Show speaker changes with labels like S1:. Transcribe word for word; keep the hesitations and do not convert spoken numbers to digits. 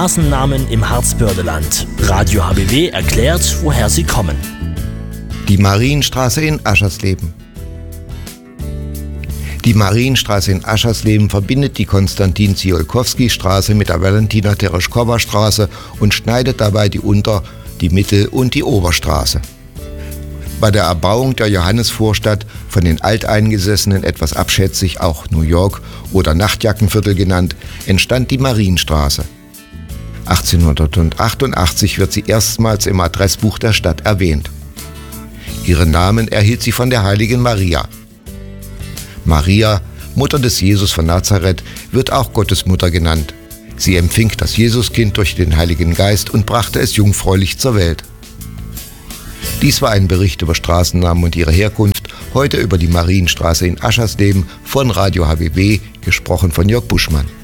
S1: Straßennamen im Harzbördeland. Radio H B W erklärt, woher sie kommen.
S2: Die Marienstraße in Aschersleben. Die Marienstraße in Aschersleben verbindet die Konstantin-Tsiolkovsky-Straße mit der Valentina-Tereschkowa-Straße und schneidet dabei die Unter-, die Mittel- und die Oberstraße. Bei der Erbauung der Johannesvorstadt, von den Alteingesessenen etwas abschätzig auch New York oder Nachtjackenviertel genannt, entstand die Marienstraße. achtzehnhundertachtundachtzig wird sie erstmals im Adressbuch der Stadt erwähnt. Ihren Namen erhielt sie von der heiligen Maria. Maria, Mutter des Jesus von Nazareth, wird auch Gottesmutter genannt. Sie empfing das Jesuskind durch den Heiligen Geist und brachte es jungfräulich zur Welt. Dies war ein Bericht über Straßennamen und ihre Herkunft, heute über die Marienstraße in Aschersleben von Radio H B W, gesprochen von Jörg Buschmann.